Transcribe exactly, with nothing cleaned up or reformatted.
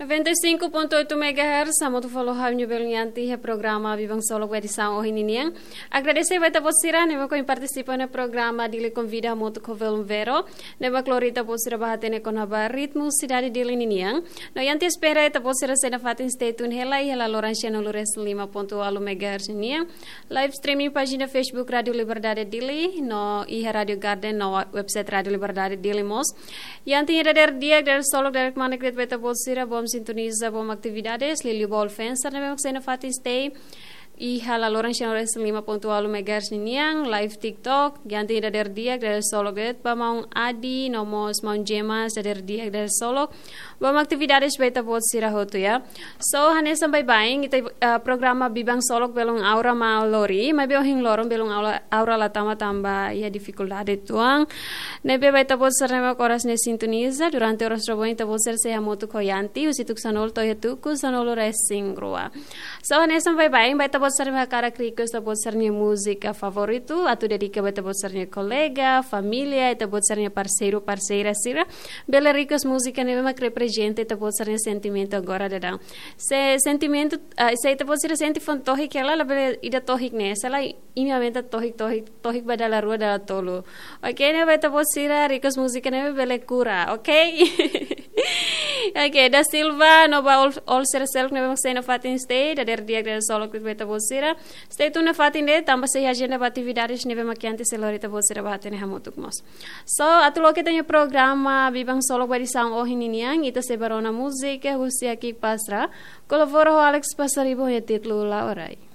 noventa e cinco ponto oito megahertz, a moto follow hal belunyanti é programa Vivang Solo com edição Ohinininha. Agradecer vai estar vocês, né, que participam no programa de convida a moto covelum vero, né, clorita vocês bahatene com a ritmo cidade de Lininha. No yanti espera eta vocês ser na fatin stay tune hela e hela Lorancha no Lures lima ponto oito megahertz nia. Live streaming página Facebook Radio Liberdade Dili, no e Radio Garden no website Radio Liberdade Dili mos. Yanti ada dia dari solo dari mana kita vai estar vocês bom sintoniza bom atividades Lili Ball Fans na memang saya fatin stay e hala Lorancha no lima ponto oito megahertz niang live TikTok ganti dari dia dari solo get bamang adi nomos maun gemas dari dia dari solo bom atividades vai estar vocês hotu ya so hane sampai baing kita uh, programa bibang solo belong aura ma lori ma beo hing lorong belong aura aura la tama tamba ya dificuldade tuang nebe vai estar vocês na coras ne sintoniza durante horas trabalho estar vocês se hamotu koyanti usituk sanol to yetuku sanol racing rua so hane sampai baing vai estar você me cara cricos da botsarnya música favorito atau dedica bata botsarnya colega família eta botsarnya parceiro parceira sira bela ricos música ne me representa eta botsarnya sentimento agora da se sentimento uh, se eta botsira senti fantohi que ela bela ida tohik ne sala imiamente tohik tohik tohik badala rua da tolo okay ne bata botsira ricos música ne bela cura okay okay da Silva nova all, all self ne me sena fatin stay da der dia da solo que beta vocês. Stay tuned na fatin de tamba se agenda de atividades neve maquiante celorita vocês batene hamutuk mos. So atulo que tem programa Vivang Solo com edição Ohinininha ita se barona música Rusia aqui pasra. Colabora o Alex Passaribo e título Laurai.